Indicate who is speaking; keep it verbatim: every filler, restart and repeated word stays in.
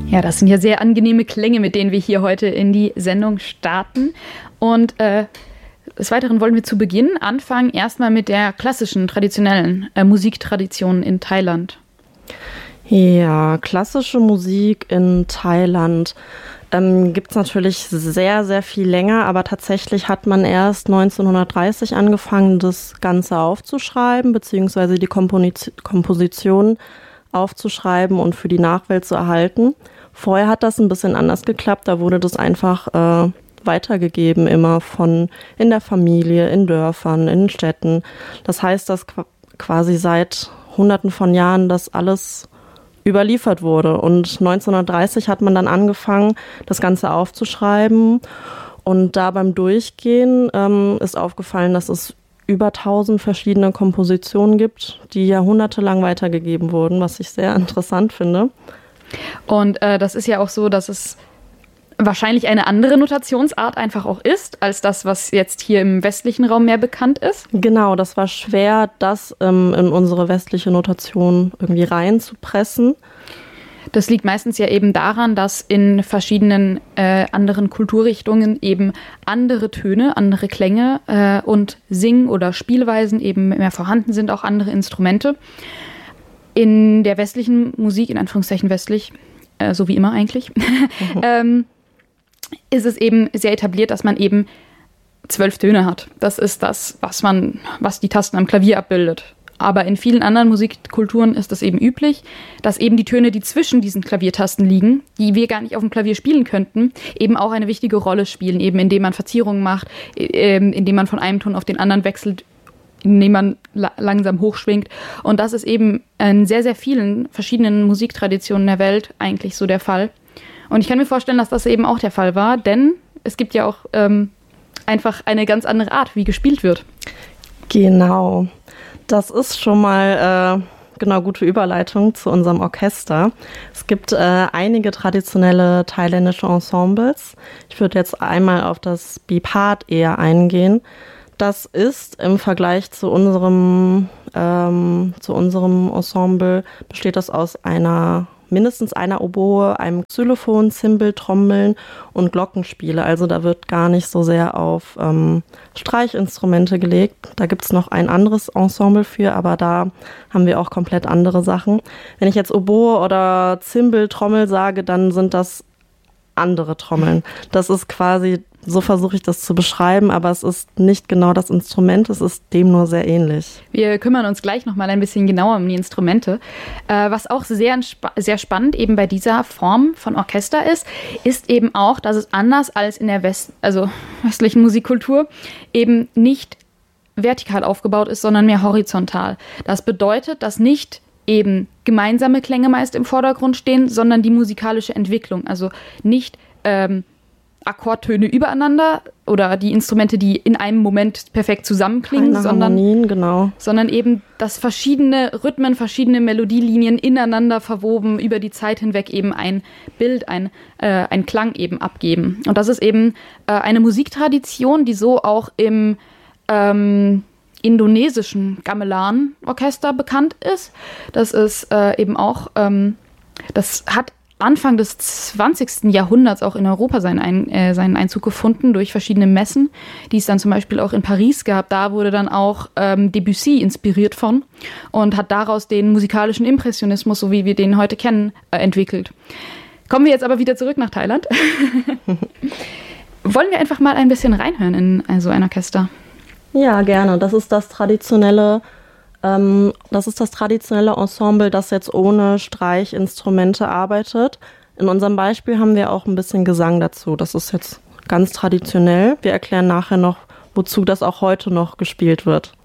Speaker 1: Ja, das sind ja sehr angenehme Klänge, mit denen wir hier heute in die Sendung starten. Und äh, des Weiteren wollen wir zu Beginn anfangen, erstmal mit der klassischen, traditionellen äh, Musiktradition in Thailand.
Speaker 2: Ja, klassische Musik in Thailand ähm, gibt es natürlich sehr, sehr viel länger, aber tatsächlich hat man erst neunzehnhundertdreißig angefangen, das Ganze aufzuschreiben, beziehungsweise die Komponiz- Komposition aufzuschreiben und für die Nachwelt zu erhalten. Vorher hat das ein bisschen anders geklappt, da wurde das einfach äh, weitergegeben, immer von in der Familie, in Dörfern, in Städten. Das heißt, dass quasi seit Hunderten von Jahren das alles überliefert wurde. Und neunzehnhundertdreißig hat man dann angefangen, das Ganze aufzuschreiben. Und da beim Durchgehen ähm, ist aufgefallen, dass es über tausend verschiedene Kompositionen gibt, die jahrhundertelang weitergegeben wurden, was ich sehr interessant finde.
Speaker 1: Und äh, das ist ja auch so, dass es wahrscheinlich eine andere Notationsart einfach auch ist, als das, was jetzt hier im westlichen Raum mehr bekannt ist.
Speaker 2: Genau, das war schwer, das ähm, in unsere westliche Notation irgendwie reinzupressen.
Speaker 1: Das liegt meistens ja eben daran, dass in verschiedenen äh, anderen Kulturrichtungen eben andere Töne, andere Klänge äh, und Sing- oder Spielweisen eben mehr vorhanden sind, auch andere Instrumente. In der westlichen Musik, in Anführungszeichen westlich, äh, so wie immer eigentlich, mhm. ähm, ist es eben sehr etabliert, dass man eben zwölf Töne hat. Das ist das, was man, was die Tasten am Klavier abbildet. Aber in vielen anderen Musikkulturen ist es eben üblich, dass eben die Töne, die zwischen diesen Klaviertasten liegen, die wir gar nicht auf dem Klavier spielen könnten, eben auch eine wichtige Rolle spielen, eben indem man Verzierungen macht, indem man von einem Ton auf den anderen wechselt, indem man la- langsam hochschwingt. Und das ist eben in sehr, sehr vielen verschiedenen Musiktraditionen der Welt eigentlich so der Fall. Und ich kann mir vorstellen, dass das eben auch der Fall war, denn es gibt ja auch ähm, einfach eine ganz andere Art, wie gespielt wird.
Speaker 2: Genau. Das ist schon mal äh, genau gute Überleitung zu unserem Orchester. Es gibt äh, einige traditionelle thailändische Ensembles. Ich würde jetzt einmal auf das Bipat eher eingehen. Das ist im Vergleich zu unserem, ähm, zu unserem Ensemble, besteht das aus einer, mindestens einer Oboe, einem Xylophon, Zimbel, Trommeln und Glockenspiele. Also da wird gar nicht so sehr auf ähm, Streichinstrumente gelegt. Da gibt es noch ein anderes Ensemble für, aber da haben wir auch komplett andere Sachen. Wenn ich jetzt Oboe oder Zimbel, Trommel sage, dann sind das andere Trommeln. Das ist quasi, so versuche ich das zu beschreiben, aber es ist nicht genau das Instrument, es ist dem nur sehr ähnlich.
Speaker 1: Wir kümmern uns gleich nochmal ein bisschen genauer um die Instrumente. Äh, was auch sehr, sehr spannend eben bei dieser Form von Orchester ist, ist eben auch, dass es anders als in der West, also westlichen Musikkultur eben nicht vertikal aufgebaut ist, sondern mehr horizontal. Das bedeutet, dass nicht eben gemeinsame Klänge meist im Vordergrund stehen, sondern die musikalische Entwicklung. Also nicht ähm, Akkordtöne übereinander oder die Instrumente, die in einem Moment perfekt zusammenklingen,
Speaker 2: Keine
Speaker 1: sondern,
Speaker 2: Harmonien, genau.
Speaker 1: sondern eben, dass verschiedene Rhythmen, verschiedene Melodielinien ineinander verwoben über die Zeit hinweg eben ein Bild, ein, äh, ein Klang eben abgeben. Und das ist eben äh, eine Musiktradition, die so auch im ähm, indonesischen Gamelan-Orchester bekannt ist. Das ist äh, eben auch, ähm, das hat Anfang des zwanzigsten Jahrhunderts auch in Europa seinen, Ein, äh, seinen Einzug gefunden durch verschiedene Messen, die es dann zum Beispiel auch in Paris gab. Da wurde dann auch ähm, Debussy inspiriert von und hat daraus den musikalischen Impressionismus, so wie wir den heute kennen, äh, entwickelt. Kommen wir jetzt aber wieder zurück nach Thailand. Wollen wir einfach mal ein bisschen reinhören in also ein Orchester?
Speaker 2: Ja, gerne. Das ist das traditionelle, ähm, das ist das traditionelle Ensemble, das jetzt ohne Streichinstrumente arbeitet. In unserem Beispiel haben wir auch ein bisschen Gesang dazu. Das ist jetzt ganz traditionell. Wir erklären nachher noch, wozu das auch heute noch gespielt wird.